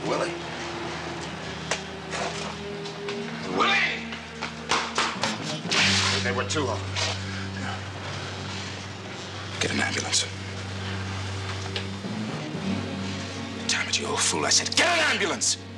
Willie? Willie! There were two of them. Get an ambulance. Damn it, you old fool. I said, get an ambulance!